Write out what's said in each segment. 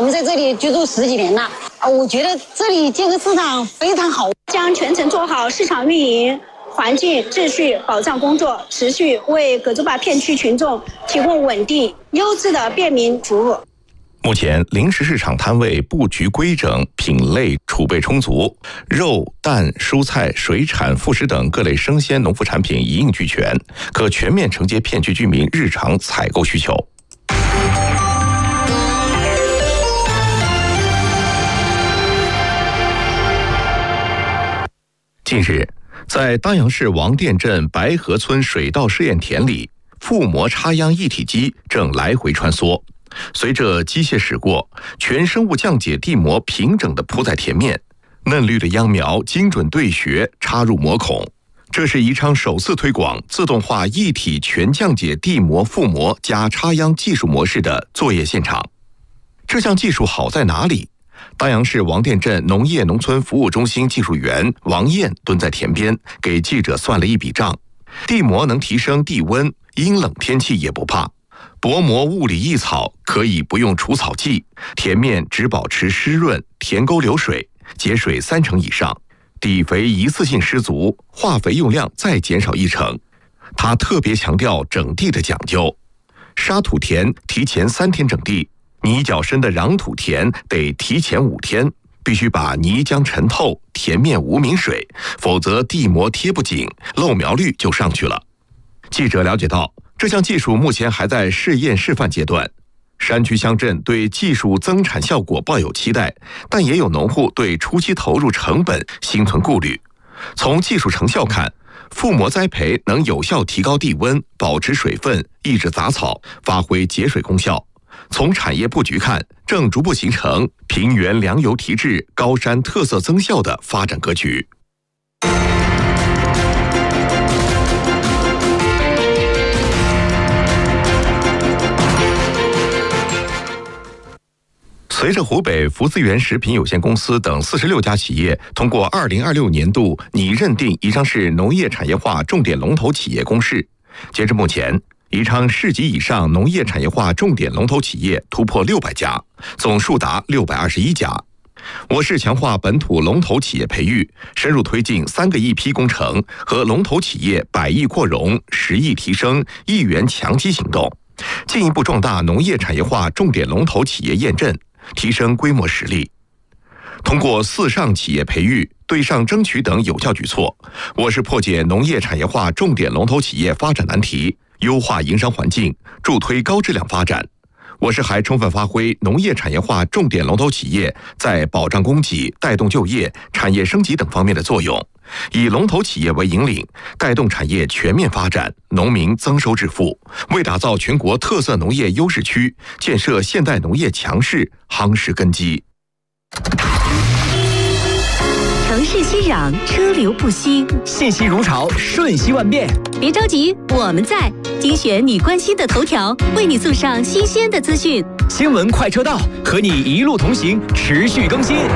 们在这里居住10几年了，我觉得这里建设市场非常好， 将全程做好市场运营、环境秩序保障工作，持续为葛洲坝片区群众提供稳定、优质的便民服务。 目前临时市场摊位布局规整，品类储备充足，肉、蛋、蔬菜、水产、副食等各类生鲜农副产品一应俱全，可全面承接片区居民日常采购需求。近日，在当阳市王店镇白河村水稻试验田里，覆膜插秧一体机正来回穿梭。随着机械驶过，全生物降解地膜平整地铺在田面，嫩绿的秧苗精准对穴插入膜孔。这是宜昌首次推广自动化一体全降解地膜覆膜加插秧技术模式的作业现场。这项技术好在哪里？当阳市王店镇农业农村服务中心技术员王燕蹲在田边，给记者算了一笔账。地膜能提升地温，阴冷天气也不怕。薄膜物理抑草，可以不用除草剂，田面只保持湿润，田沟流水，节水30%以上，底肥一次性施足，化肥用量再减少1成。他特别强调整地的讲究，沙土田提前3天整地，泥较深的壤土田得提前5天，必须把泥浆沉透，田面无溟水，否则地膜贴不紧，漏苗率就上去了。记者了解到，这项技术目前还在试验示范阶段，山区乡镇对技术增产效果抱有期待，但也有农户对初期投入成本心存顾虑。从技术成效看，覆膜栽培能有效提高地温，保持水分，抑制杂草，发挥节水功效。从产业布局看，正逐步形成平原粮油提质、高山特色增效的发展格局。随着湖北福资源食品有限公司等46家企业通过2026年度拟认定宜昌市农业产业化重点龙头企业公示，截至目前，宜昌市级以上农业产业化重点龙头企业突破600家，总数达621家。我市强化本土龙头企业培育，深入推进3个一批工程和龙头企业100亿扩容、10亿提升、1元强基行动，进一步壮大农业产业化重点龙头企业验证，提升规模实力。通过4上企业培育、对上争取等有效举措，我市破解农业产业化重点龙头企业发展难题，优化营商环境，助推高质量发展。我市还充分发挥农业产业化重点龙头企业在保障供给、带动就业、产业升级等方面的作用，以龙头企业为引领，带动产业全面发展，农民增收致富，为打造全国特色农业优势区、建设现代农业强势夯实根基。 城市熙攘，车流不息， 信息如潮，瞬息万变。 别着急，我们在精选你关心的头条，为你送上新鲜的资讯。 新闻快车道，和你一路同行，持续更新。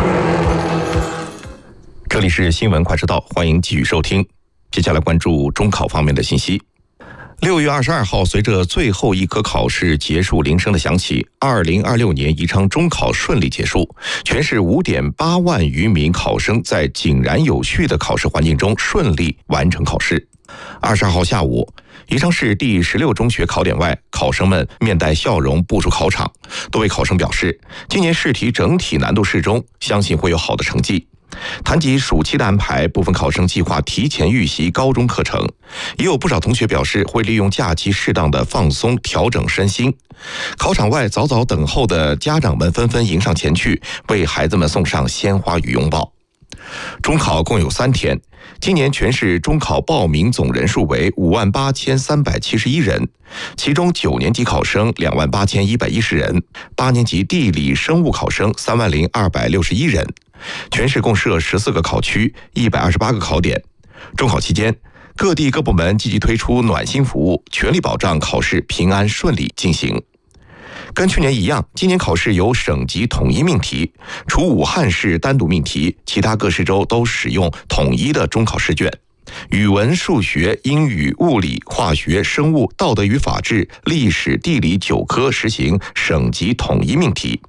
这里是新闻快车道，欢迎继续收听。接下来关注中考方面的信息。6月22号，随着最后一科考试结束铃声的响起，2026年宜昌中考顺利结束，全市5.8万余名考生在井然有序的考试环境中顺利完成考试。22号下午，宜昌市第16中学考点外，考生们面带笑容步出考场。多位考生表示，今年试题整体难度适中，相信会有好的成绩。谈及暑期的安排，部分考生计划提前预习高中课程，也有不少同学表示会利用假期适当的放松调整身心。考场外早早等候的家长们纷纷迎上前去，为孩子们送上鲜花与拥抱。中考共有3天，今年全市中考报名总人数为58371人，其中9年级考生28110人，8年级地理生物考生30261人。全市共设14个考区，128个考点。中考期间，各地各部门积极推出暖心服务，全力保障考试平安顺利进行。跟去年一样，今年考试由省级统一命题，除武汉市单独命题，其他各市州都使用统一的中考试卷。语文、数学、英语、物理、化学、生物、道德与法治、历史、地理9科实行省级统一命题，